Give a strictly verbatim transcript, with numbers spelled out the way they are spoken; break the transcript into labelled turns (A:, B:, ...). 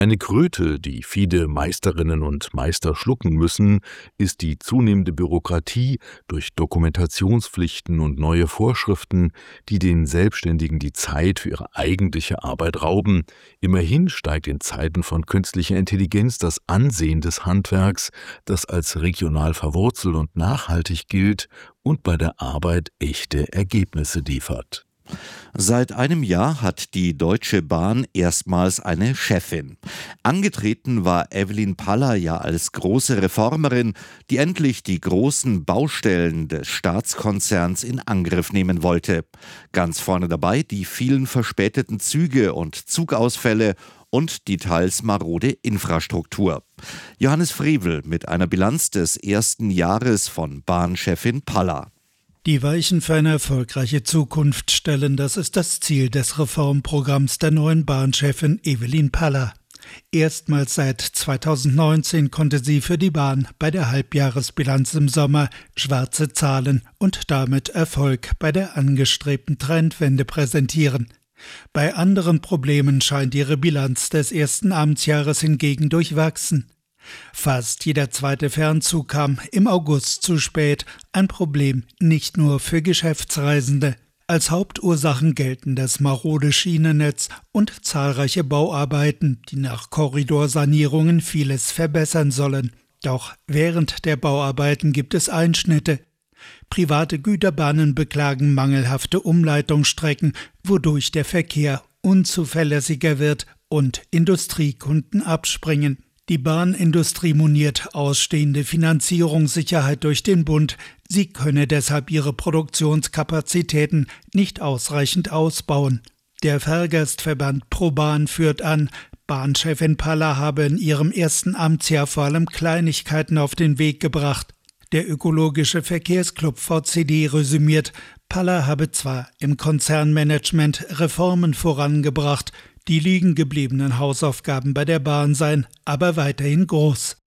A: Eine Kröte, die viele Meisterinnen und Meister schlucken müssen, ist die zunehmende Bürokratie durch Dokumentationspflichten und neue Vorschriften, die den Selbstständigen die Zeit für ihre eigentliche Arbeit rauben. Immerhin steigt in Zeiten von künstlicher Intelligenz das Ansehen des Handwerks, das als regional verwurzelt und nachhaltig gilt und bei der Arbeit echte Ergebnisse liefert.
B: Seit einem Jahr hat die Deutsche Bahn erstmals eine Chefin. Angetreten war Evelyn Paller ja als große Reformerin, die endlich die großen Baustellen des Staatskonzerns in Angriff nehmen wollte. Ganz vorne dabei die vielen verspäteten Züge und Zugausfälle und die teils marode Infrastruktur. Johannes Frevel mit einer Bilanz des ersten Jahres von Bahnchefin Paller.
C: Die Weichen für eine erfolgreiche Zukunft stellen, das ist das Ziel des Reformprogramms der neuen Bahnchefin Evelyn Paller. Erstmals seit zweitausendneunzehn konnte sie für die Bahn bei der Halbjahresbilanz im Sommer schwarze Zahlen und damit Erfolg bei der angestrebten Trendwende präsentieren. Bei anderen Problemen scheint ihre Bilanz des ersten Amtsjahres hingegen durchwachsen. Fast jeder zweite Fernzug kam im August zu spät, ein Problem nicht nur für Geschäftsreisende. Als Hauptursachen gelten das marode Schienennetz und zahlreiche Bauarbeiten, die nach Korridorsanierungen vieles verbessern sollen. Doch während der Bauarbeiten gibt es Einschnitte. Private Güterbahnen beklagen mangelhafte Umleitungsstrecken, wodurch der Verkehr unzuverlässiger wird und Industriekunden abspringen. Die Bahnindustrie moniert ausstehende Finanzierungssicherheit durch den Bund. Sie könne deshalb ihre Produktionskapazitäten nicht ausreichend ausbauen. Der Fahrgastverband ProBahn führt an, Bahnchefin Paller habe in ihrem ersten Amtsjahr vor allem Kleinigkeiten auf den Weg gebracht. Der ökologische Verkehrsclub V C D resümiert, Paller habe zwar im Konzernmanagement Reformen vorangebracht, die liegen gebliebenen Hausaufgaben bei der Bahn seien aber weiterhin groß.